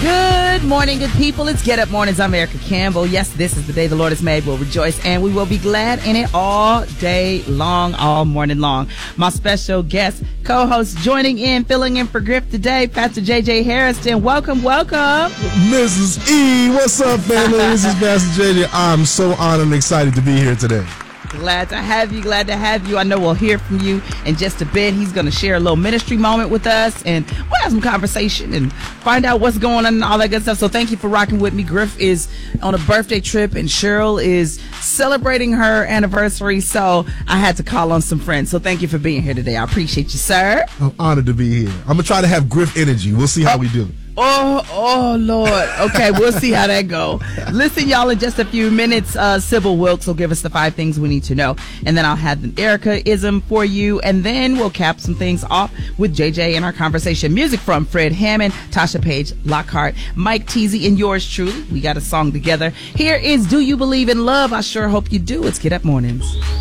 Good morning, good people. It's Get Up Mornings. I'm Erica Campbell. Yes, this is the day the Lord has made. We'll rejoice and we will be glad in it all day long, all morning long. My special guest, co-host joining in, filling in for Griff today, Pastor J.J. Harrison. Welcome. Mrs. E, what's up, family? This is Pastor J.J. I'm so honored and excited to be here today. Glad to have you. I know we'll hear from you in just a bit. He's going to share a little ministry moment with us, and we'll have some conversation and find out what's going on and all that good stuff. So thank you for rocking with me. Griff is on a birthday trip, and Cheryl is celebrating her anniversary, so I had to call on some friends. So thank you for being here today. I appreciate you, sir. I'm honored to be here. I'm going to try to have Griff energy. We'll see how we do. Oh, Lord. Okay, we'll see how that go. Listen, y'all, in just a few minutes, Sybil Wilkes will give us the 5 things we need to know. And then I'll have an Erica-ism for you. And then we'll cap some things off with JJ in our conversation. Music from Fred Hammond, Tasha Page Lockhart, Mike Teasy, and yours truly. We got a song together. Here is Do You Believe in Love? I sure hope you do. It's Get Up Mornings.